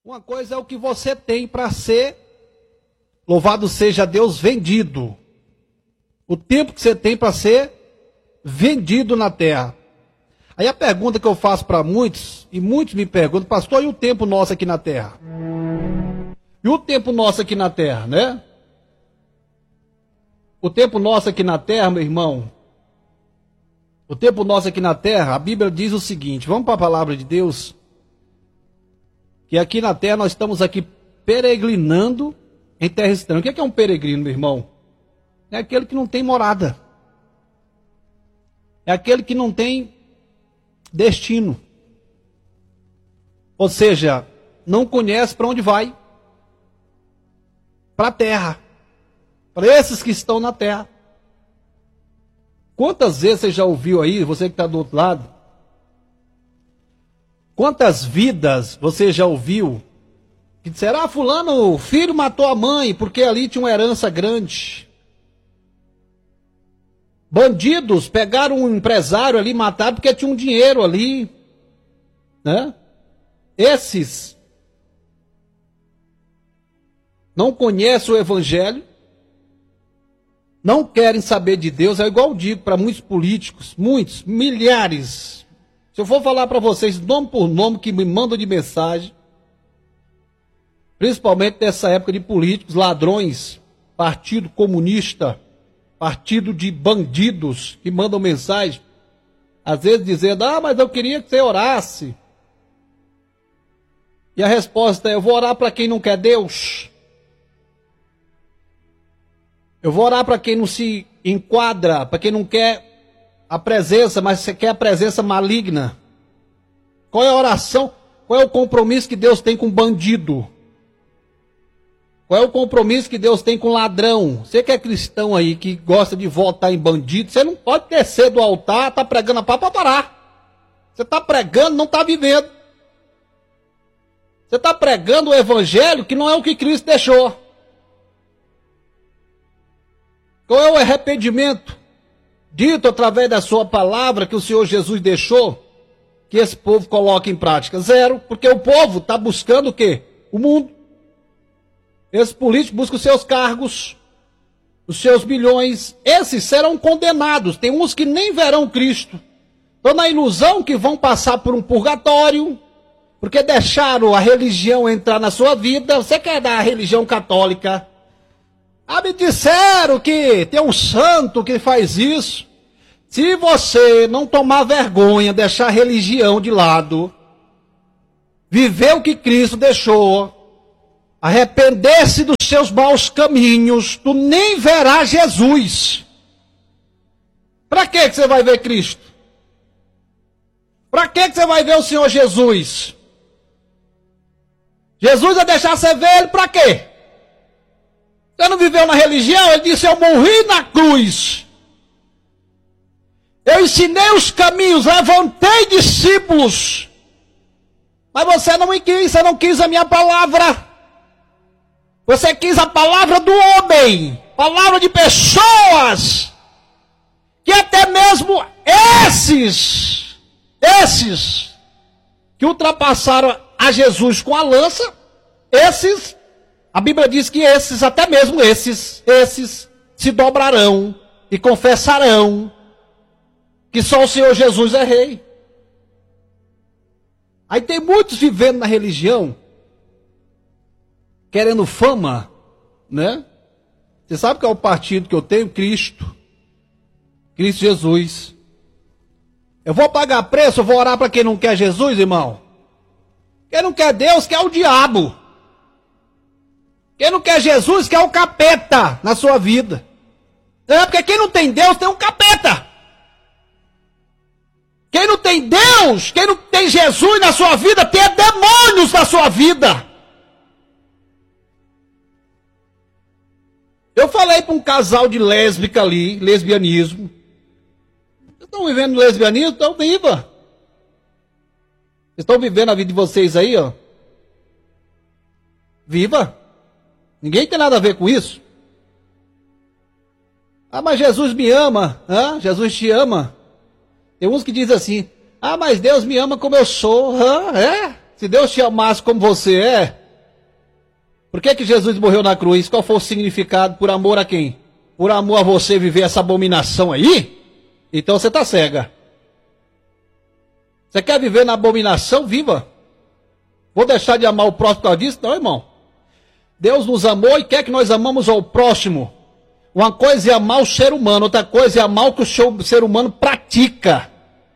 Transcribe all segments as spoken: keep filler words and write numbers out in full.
Uma coisa é o que você tem para ser, louvado seja Deus, vendido. O tempo que você tem para ser vendido na terra. Aí a pergunta que eu faço para muitos, e muitos me perguntam, pastor, e o tempo nosso aqui na terra? E o tempo nosso aqui na terra, né? O tempo nosso aqui na terra, meu irmão, o tempo nosso aqui na terra, a Bíblia diz o seguinte, vamos para a palavra de Deus, que aqui na terra nós estamos aqui peregrinando em terra estranha. O que é, que é um peregrino, meu irmão? É aquele que não tem morada. É aquele que não tem destino. Ou seja, não conhece para onde vai. Para a terra. Para esses que estão na terra. Quantas vezes você já ouviu aí, você que está do outro lado, quantas vidas você já ouviu que disseram, ah, fulano, o filho matou a mãe porque ali tinha uma herança grande. Bandidos pegaram um empresário ali, mataram porque tinha um dinheiro ali, né? Esses não conhecem o evangelho, não querem saber de Deus, é igual eu digo para muitos políticos, muitos, milhares. Se eu for falar para vocês nome por nome que me mandam de mensagem, principalmente nessa época de políticos, ladrões, Partido Comunista, partido de bandidos que mandam mensagem, às vezes dizendo, ah, mas eu queria que você orasse. E a resposta é, eu vou orar para quem não quer Deus. Eu vou orar para quem não se enquadra, para quem não quer a presença, mas você quer a presença maligna. Qual é a oração? Qual é o compromisso que Deus tem com bandido? Qual é o compromisso que Deus tem com ladrão? Você que é cristão aí, que gosta de votar em bandido, você não pode descer do altar, tá pregando a pá para parar. Você está pregando, não está vivendo. Você está pregando o evangelho que não é o que Cristo deixou. Qual é o arrependimento dito através da sua palavra que o Senhor Jesus deixou, que esse povo coloque em prática? Zero, porque o povo está buscando o quê? O mundo. Esses políticos buscam os seus cargos, os seus milhões. Esses serão condenados. Tem uns que nem verão Cristo. Estão na ilusão que vão passar por um purgatório, porque deixaram a religião entrar na sua vida. Você quer dar a religião católica? Ah, me disseram que tem um santo que faz isso. Se você não tomar vergonha, deixar a religião de lado, viver o que Cristo deixou, arrepender-se dos seus maus caminhos, tu nem verás Jesus. Para que você vai ver Cristo? Para que você vai ver o Senhor Jesus? Jesus vai deixar você ver ele para quê? Você não viveu na religião? Ele disse, eu morri na cruz. Eu ensinei os caminhos, levantei discípulos. Mas você não me quis, você não quis a minha palavra. Você quis a palavra do homem, palavra de pessoas, que até mesmo esses, esses que ultrapassaram a Jesus com a lança, esses, a Bíblia diz que esses, até mesmo esses, esses se dobrarão e confessarão que só o Senhor Jesus é rei. Aí tem muitos vivendo na religião, querendo fama, né? Você sabe qual é o partido que eu tenho? Cristo. Cristo Jesus. Eu vou pagar preço, eu vou orar para quem não quer Jesus, irmão. Quem não quer Deus, quer o diabo. Quem não quer Jesus, quer o capeta na sua vida. É, porque quem não tem Deus, tem um capeta. Quem não tem Deus, quem não tem Jesus na sua vida, tem demônios na sua vida. Eu falei para um casal de lésbica ali, lesbianismo. Vocês estão vivendo lesbianismo? Então viva. Vocês estão vivendo a vida de vocês aí, ó. Viva. Ninguém tem nada a ver com isso. Ah, mas Jesus me ama. Ah, Jesus te ama. Tem uns que dizem assim, ah, mas Deus me ama como eu sou. Ah, é? Se Deus te amasse como você é, Por que que Jesus morreu na cruz? Qual foi o significado? Por amor a quem? Por amor a você viver essa abominação aí? Então você está cega. Você quer viver na abominação? Viva. Vou deixar de amar o próximo por causa disso? Não, irmão. Deus nos amou e quer que nós amamos ao próximo. Uma coisa é amar o ser humano, outra coisa é amar o que o ser humano pratica.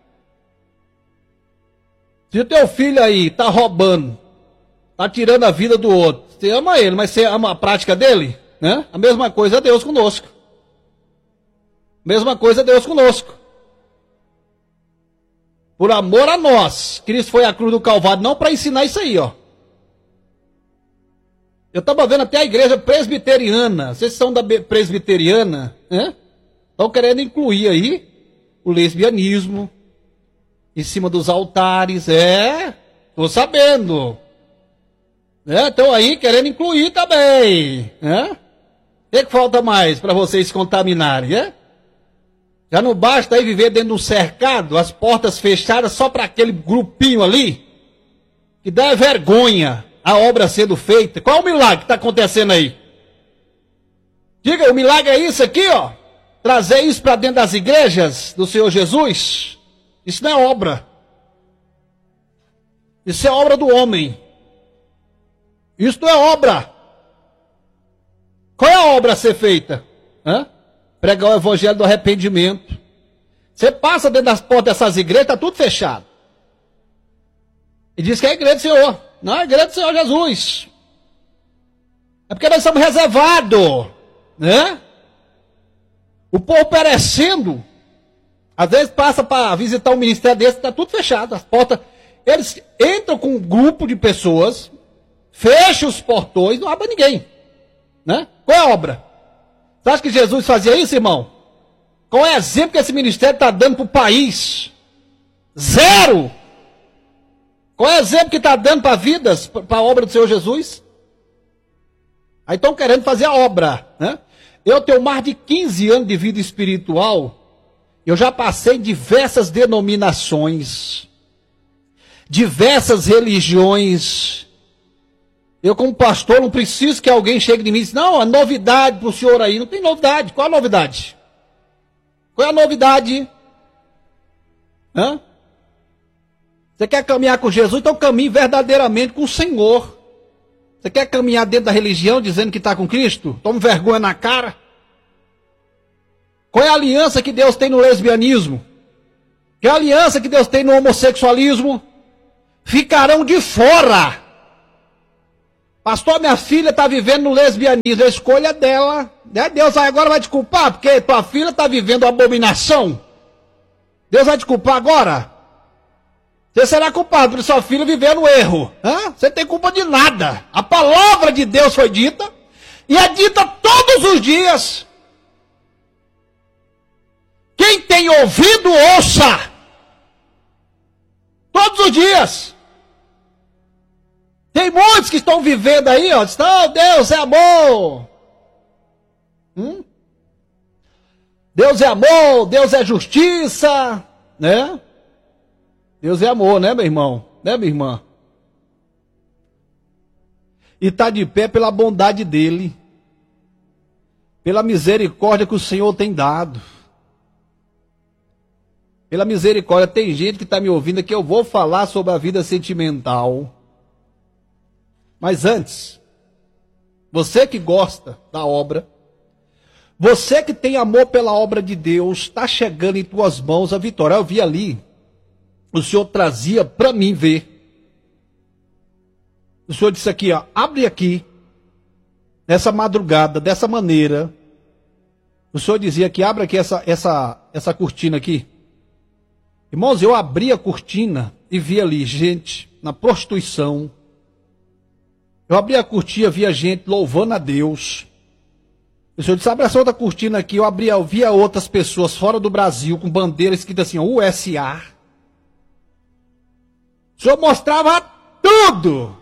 Se o teu filho aí está roubando, está tirando a vida do outro, você ama ele, mas você ama a prática dele? Né? A mesma coisa é Deus conosco. Mesma coisa é Deus conosco. Por amor a nós, Cristo foi à cruz do Calvário, não para ensinar isso aí, ó. Eu estava vendo até a igreja presbiteriana, vocês são da presbiteriana, né? Estão querendo incluir aí o lesbianismo em cima dos altares, é, estou sabendo. Estão aí querendo incluir também, né? O que, que falta mais para vocês se contaminarem, né? Já não basta aí viver dentro de um cercado, as portas fechadas só para aquele grupinho ali, que dá vergonha a obra sendo feita. Qual é o milagre que está acontecendo aí? Diga, o milagre é isso aqui, ó. Trazer isso para dentro das igrejas do Senhor Jesus. Isso não é obra. Isso é obra do homem. Isso não é obra. Qual é a obra a ser feita? Hã? Pregar o evangelho do arrependimento. Você passa dentro das portas dessas igrejas, está tudo fechado. E diz que é a igreja do Senhor. Não, é a igreja do Senhor Jesus. É porque nós estamos reservados, né? O povo perecendo. Às vezes passa para visitar um ministério desse, está tudo fechado. As portas, eles entram com um grupo de pessoas, fecham os portões, não abre ninguém. Né? Qual é a obra? Você acha que Jesus fazia isso, irmão? Qual é o exemplo que esse ministério está dando para o país? Zero! Qual é o exemplo que está dando para vidas, para a obra do Senhor Jesus? Aí estão querendo fazer a obra, né? Eu tenho mais de quinze anos de vida espiritual, eu já passei em diversas denominações, diversas religiões. Eu, como pastor, não preciso que alguém chegue de mim e diga, não, a novidade para o senhor aí. Não tem novidade. Qual a novidade? Qual é a novidade? Hã? Você quer caminhar com Jesus? Então caminhe verdadeiramente com o Senhor. Você quer caminhar dentro da religião dizendo que está com Cristo? Tome vergonha na cara. Qual é a aliança que Deus tem no lesbianismo? Qual é a aliança que Deus tem no homossexualismo? Ficarão de fora. Pastor, minha filha está vivendo no lesbianismo, a escolha dela. Né? Deus agora vai te culpar, porque tua filha está vivendo abominação. Deus vai te culpar agora? Você será culpado por sua filha viver no erro. Hã? Você não tem culpa de nada. A palavra de Deus foi dita, e é dita todos os dias. Quem tem ouvido, ouça. Todos os dias. Tem muitos que estão vivendo aí, ó, estão, Deus é amor. Hum? Deus é amor, Deus é justiça, né? Deus é amor, né, meu irmão? Né, minha irmã? E está de pé pela bondade dele, pela misericórdia que o Senhor tem dado. Pela misericórdia, tem gente que está me ouvindo aqui, eu vou falar sobre a vida sentimental. Mas antes, você que gosta da obra, você que tem amor pela obra de Deus, está chegando em tuas mãos a vitória. Eu vi ali, o Senhor trazia para mim ver. O Senhor disse aqui, ó, abre aqui, nessa madrugada, dessa maneira. O Senhor dizia que abre aqui essa, essa, essa cortina aqui. Irmãos, eu abri a cortina e vi ali gente na prostituição. Eu abri a cortina, via gente louvando a Deus. O Senhor disse, abre essa outra cortina aqui. Eu abri, eu via outras pessoas fora do Brasil com bandeira escrita assim, U S A. O Senhor mostrava tudo.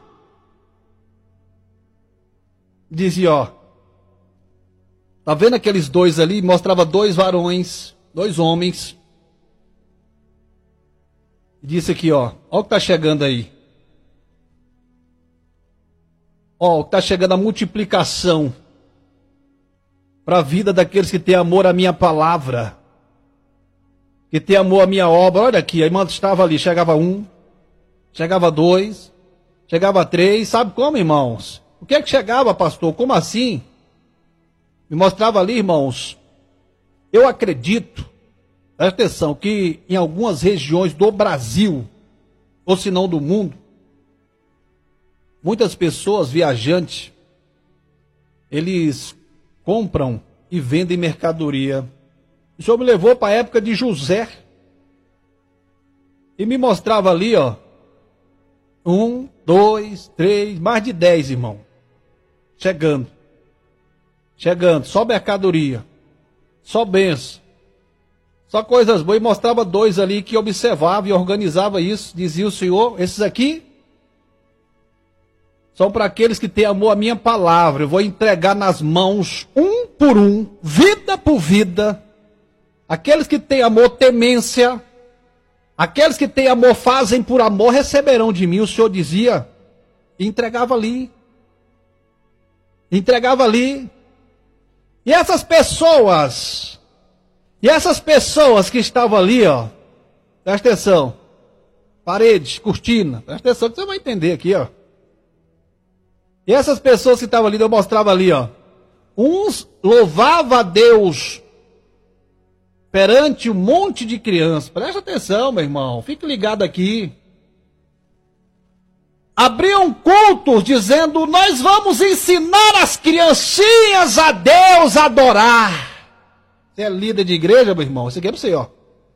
Dizia, ó, tá vendo aqueles dois ali? Mostrava dois varões, dois homens. Disse aqui, ó, olha o que tá chegando aí. Ó, está chegando a multiplicação para a vida daqueles que têm amor à minha palavra, que têm amor à minha obra. Olha aqui, a irmã estava ali, chegava um, chegava dois, chegava três, sabe como, irmãos? O que é que chegava, pastor? Como assim? Me mostrava ali, irmãos. Eu acredito, presta atenção, que em algumas regiões do Brasil, ou se não do mundo, muitas pessoas, viajantes, eles compram e vendem mercadoria. O Senhor me levou para a época de José e me mostrava ali, ó, um, dois, três, mais de dez, irmão, chegando, chegando, só mercadoria, só bênção, só coisas boas. E mostrava dois ali que observava e organizava isso. Dizia o Senhor, esses aqui são para aqueles que têm amor à minha palavra. Eu vou entregar nas mãos, um por um, vida por vida. Aqueles que têm amor, temência. Aqueles que têm amor, fazem por amor, receberão de mim. O Senhor dizia, e entregava ali. Entregava ali. E essas pessoas, e essas pessoas que estavam ali, ó, presta atenção, paredes, cortina, presta atenção que você vai entender aqui, ó. E essas pessoas que estavam ali, eu mostrava ali, ó. Uns louvavam a Deus perante um monte de crianças. Presta atenção, meu irmão. Fique ligado aqui. Abriam cultos dizendo, nós vamos ensinar as criancinhas a Deus a adorar. Você é líder de igreja, meu irmão? Isso aqui é para você, ó.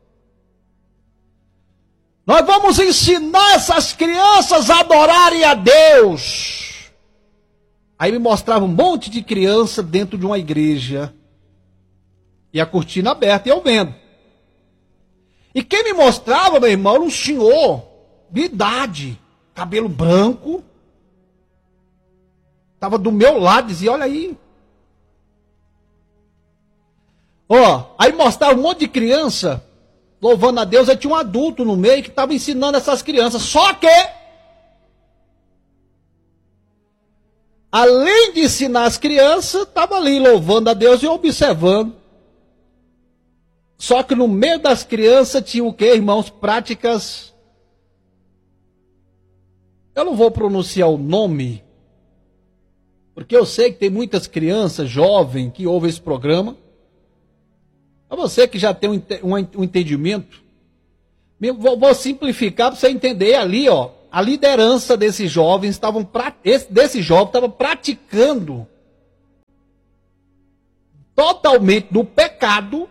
Nós vamos ensinar essas crianças a adorarem a Deus. Aí me mostrava um monte de criança dentro de uma igreja. E a cortina aberta e eu vendo. E quem me mostrava, meu irmão, era um senhor de idade. Cabelo branco. Estava do meu lado, dizia, olha aí. Ó, aí mostrava um monte de criança, louvando a Deus. Aí tinha um adulto no meio que estava ensinando essas crianças. Só que, além de ensinar as crianças, estava ali louvando a Deus e observando. Só que no meio das crianças tinha o que, irmãos? Práticas. Eu não vou pronunciar o nome, porque eu sei que tem muitas crianças jovens que ouvem esse programa. Para você que já tem um, um, um entendimento, vou, vou simplificar para você entender ali, ó. A liderança desses jovens estavam desse jovem estava praticando totalmente do pecado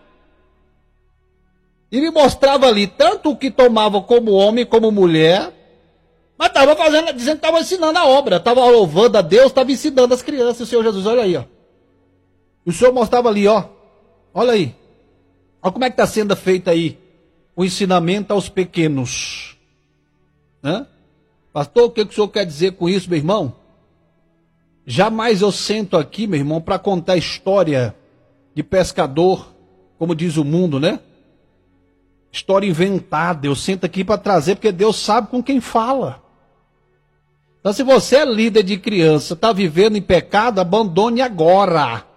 e me mostrava ali tanto o que tomava como homem como mulher, mas estava fazendo, dizendo que estava ensinando a obra, estava louvando a Deus, estava ensinando as crianças. O Senhor Jesus, olha aí, ó. E o Senhor mostrava ali, ó. Olha aí. Olha como é que está sendo feito aí o ensinamento aos pequenos, né? Pastor, o que o senhor quer dizer com isso, meu irmão? Jamais eu sento aqui, meu irmão, para contar história de pescador, como diz o mundo, né? História inventada. Eu sento aqui para trazer, porque Deus sabe com quem fala. Então, se você é líder de criança, está vivendo em pecado, abandone agora.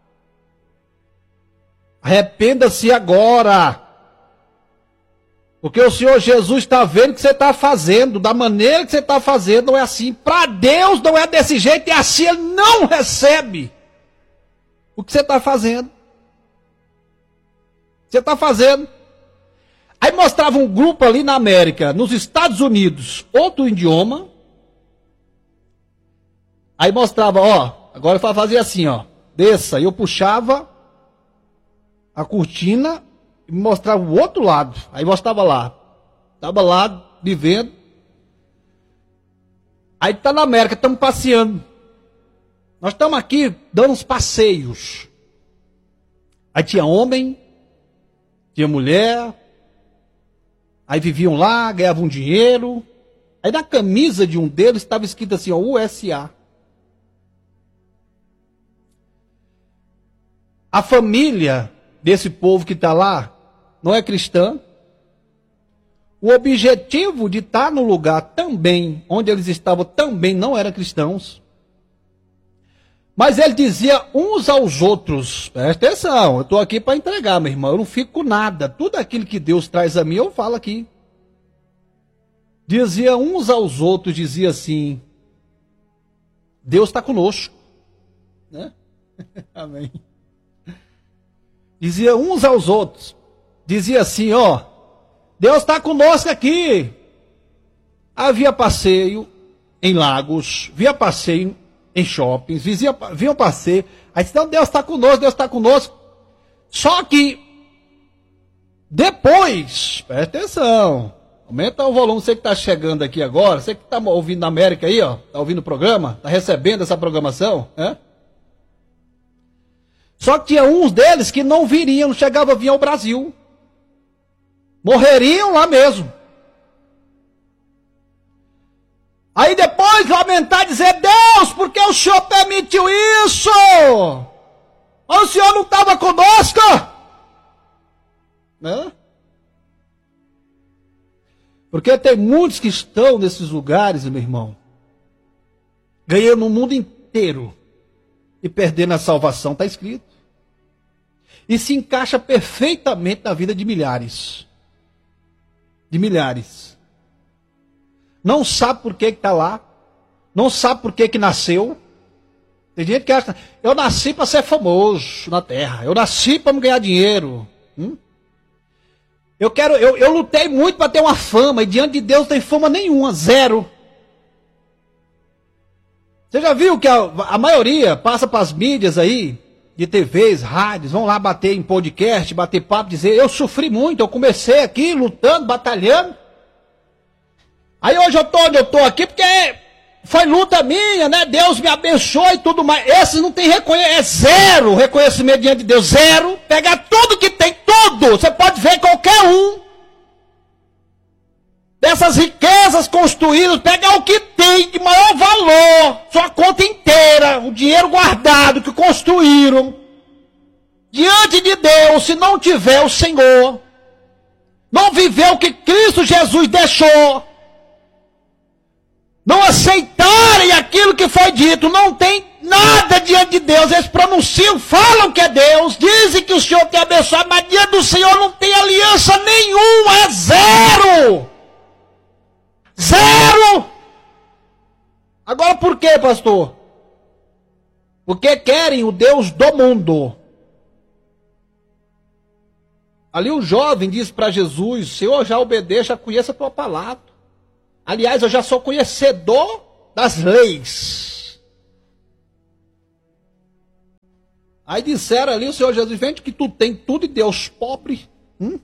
Arrependa-se agora. Porque o Senhor Jesus está vendo o que você está fazendo, da maneira que você está fazendo, não é assim. Para Deus não é desse jeito, e assim Ele não recebe o que você está fazendo. Você está fazendo. Aí mostrava um grupo ali na América, nos Estados Unidos, outro idioma. Aí mostrava, ó, agora eu fazia assim, ó, desça. Eu puxava a cortina e me mostrava o outro lado. Aí mostrava lá. Estava lá, vivendo. Aí está na América, estamos passeando. Nós estamos aqui dando uns passeios. Aí tinha homem, tinha mulher. Aí viviam lá, ganhavam dinheiro. Aí na camisa de um deles estava escrito assim, ó, U S A. A família desse povo que está lá não é cristã. O objetivo de estar no lugar também, onde eles estavam, também não eram cristãos. Mas ele dizia uns aos outros, presta atenção, eu estou aqui para entregar, meu irmão, eu não fico com nada. Tudo aquilo que Deus traz a mim, eu falo aqui. Dizia uns aos outros, dizia assim, Deus está conosco. Né? Amém. Dizia uns aos outros, dizia assim, ó, Deus está conosco aqui. Havia passeio em lagos, via passeio em shoppings, via, via passeio. Aí disse, então Deus está conosco, Deus está conosco. Só que, depois, presta atenção, aumenta o volume, você que está chegando aqui agora, você que está ouvindo na América aí, ó, está ouvindo o programa, está recebendo essa programação, né? Só que tinha uns deles que não viriam, não chegavam a vir ao Brasil. Morreriam lá mesmo. Aí depois lamentar e dizer, Deus, por que o Senhor permitiu isso? O Senhor não estava conosco? Né? Porque tem muitos que estão nesses lugares, meu irmão, ganhando o mundo inteiro e perdendo a salvação, está escrito. E se encaixa perfeitamente na vida de milhares. De milhares. Não sabe por que está lá. Não sabe por que que nasceu. Tem gente que acha, eu nasci para ser famoso na terra. Eu nasci para ganhar dinheiro. Hum? Eu quero, eu, eu lutei muito para ter uma fama. E diante de Deus não tem fama nenhuma. Zero. Você já viu que a, a maioria passa para as mídias aí, de T Vs, rádios, vão lá bater em podcast, bater papo, dizer, eu sofri muito, eu comecei aqui lutando, batalhando. Aí hoje eu tô onde eu tô aqui, porque foi luta minha, né? Deus me abençoe e tudo mais. Esses não tem reconhecimento, é zero reconhecimento diante de Deus, zero. Pegar tudo que tem, tudo, você pode ver qualquer um. Dessas riquezas construídas, pegar o que tem de maior valor, sua conta inteira, o dinheiro guardado que construíram, diante de Deus, se não tiver o Senhor, não viver o que Cristo Jesus deixou, não aceitarem aquilo que foi dito, não tem nada diante de Deus, eles pronunciam, falam que é Deus, dizem que o Senhor tem abençoado, mas diante do Senhor não tem aliança nenhuma, é zero. Zero! Agora por quê, pastor? Porque querem o Deus do mundo. Ali o jovem disse para Jesus, Senhor, já obedeço, já conheço a tua palavra. Aliás, eu já sou conhecedor das leis. Aí disseram ali, o Senhor Jesus, vende que tu tem tudo e Deus pobre. Hum?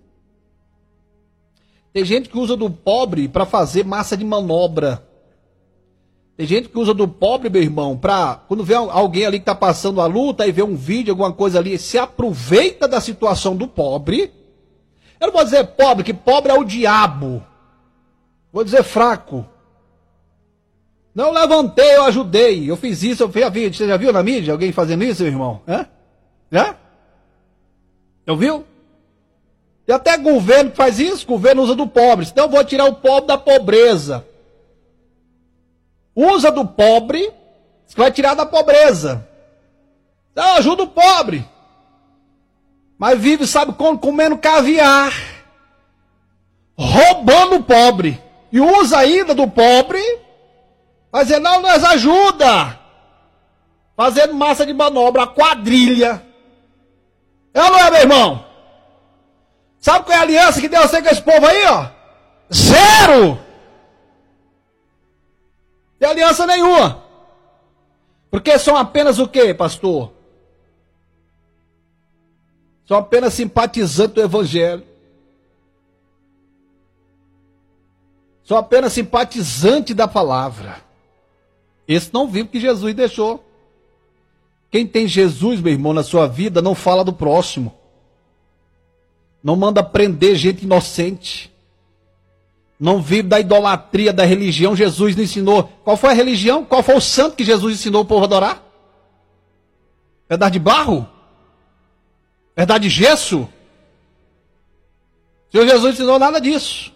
Tem gente que usa do pobre para fazer massa de manobra. Tem gente que usa do pobre, meu irmão, para quando vê alguém ali que está passando a luta e vê um vídeo, alguma coisa ali, se aproveita da situação do pobre. Eu não vou dizer pobre, que pobre é o diabo. Vou dizer fraco. Não, eu levantei, eu ajudei, eu fiz isso, eu fiz a vida. Você já viu na mídia alguém fazendo isso, meu irmão? Hã? Já? Eu viu? E até governo que faz isso, governo usa do pobre. Então eu vou tirar o pobre da pobreza. Usa do pobre, você vai tirar da pobreza. Então ajuda o pobre. Mas vive, sabe como? Comendo caviar. Roubando o pobre. E usa ainda do pobre. Vai dizer, não, nós ajuda. Fazendo massa de manobra, a quadrilha. É ou não é, meu irmão? Sabe qual é a aliança que Deus tem com esse povo aí, ó? Zero! Tem aliança nenhuma. Porque são apenas o quê, pastor? São apenas simpatizantes do evangelho. São apenas simpatizantes da palavra. Esse não vive o que Jesus deixou. Quem tem Jesus, meu irmão, na sua vida, não fala do próximo. Não manda prender gente inocente. Não vive da idolatria, da religião. Jesus não ensinou. Qual foi a religião? Qual foi o santo que Jesus ensinou o povo a adorar? Pedaço de barro? Pedaço de gesso? O Senhor Jesus ensinou nada disso.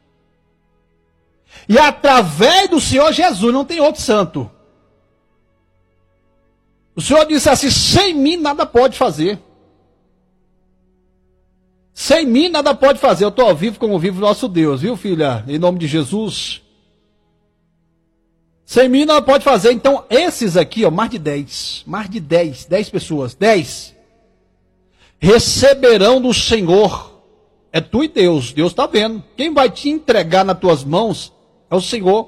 E através do Senhor Jesus não tem outro santo. O Senhor disse assim: sem mim nada pode fazer. Sem mim nada pode fazer. Eu estou ao vivo como vive o nosso Deus, viu, filha? Em nome de Jesus. Sem mim nada pode fazer. Então, esses aqui, ó, mais de dez, mais de dez, dez pessoas, dez, receberão do Senhor. É tu e Deus, Deus está vendo. Quem vai te entregar nas tuas mãos é o Senhor.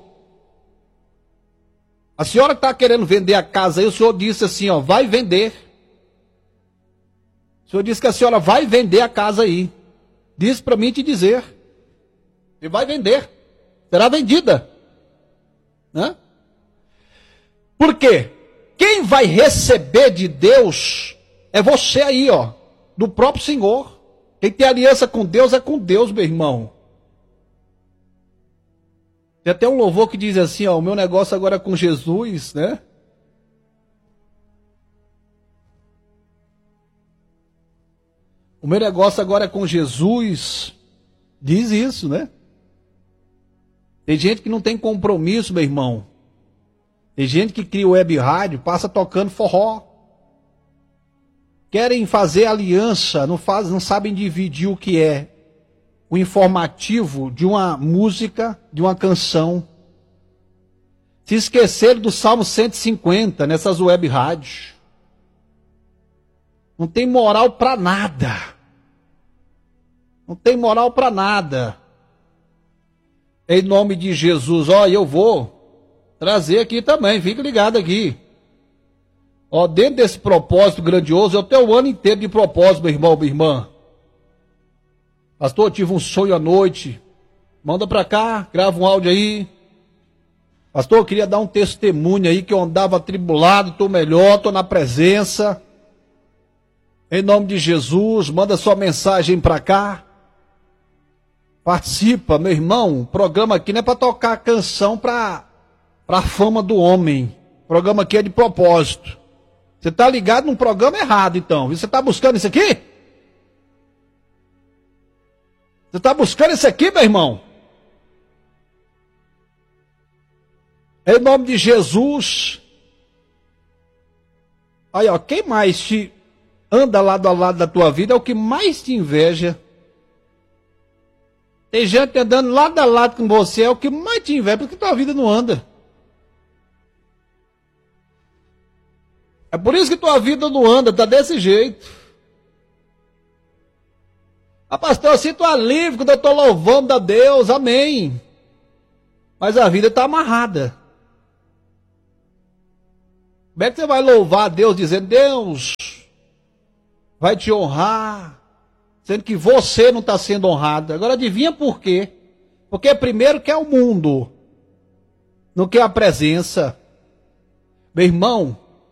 A senhora que está querendo vender a casa aí, o Senhor disse assim, ó, vai vender. O Senhor disse que a senhora vai vender a casa aí. Disse para mim te dizer. E vai vender. Será vendida. Né? Por quê? Quem vai receber de Deus é você aí, ó. Do próprio Senhor. Quem tem aliança com Deus é com Deus, meu irmão. Tem até um louvor que diz assim, ó, o meu negócio agora é com Jesus, né? O meu negócio agora é com Jesus. Diz isso, né? Tem gente que não tem compromisso, meu irmão. Tem gente que cria web rádio, passa tocando forró. Querem fazer aliança, não, faz, não sabem dividir o que é o informativo de uma música, de uma canção. Se esqueceram do Salmo cento e cinquenta nessas web rádios. Não tem moral para nada. Não tem moral para nada. Em nome de Jesus, ó, eu vou trazer aqui também, fica ligado aqui. Ó, dentro desse propósito grandioso, eu tenho o ano inteiro de propósito, meu irmão, minha irmã. Pastor, eu tive um sonho à noite. Manda para cá, grava um áudio aí. Pastor, eu queria dar um testemunho aí que eu andava atribulado, estou melhor, estou na presença. Em nome de Jesus, manda sua mensagem para cá. Participa, meu irmão. O programa aqui não é para tocar canção para a fama do homem. O programa aqui é de propósito. Você está ligado num programa errado, então. Você está buscando isso aqui? Você está buscando isso aqui, meu irmão? Em nome de Jesus. Aí, ó, quem mais te anda lado a lado da tua vida é o que mais te inveja. Tem gente andando lado a lado com você, é o que mais te inveja, porque tua vida não anda. É por isso que tua vida não anda, tá desse jeito. Ah, pastor, eu sinto alívio quando eu estou louvando a Deus, amém. Mas a vida está amarrada. Como é que você vai louvar a Deus dizendo, Deus vai te honrar, sendo que você não está sendo honrado? Agora adivinha por quê? Porque primeiro quer o mundo, não quer a presença. Meu irmão,